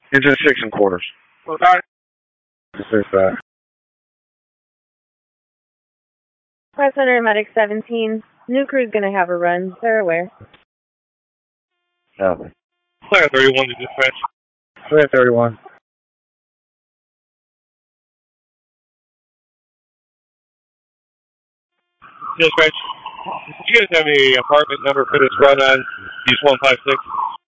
Engine 6 1/4. Okay. Press Center Medic 17. New crew's gonna have a run. They're aware. Copy. Clear 31 to dispatch. Clear 31. Dispatch. Do you guys have any apartment number for this run on East 156?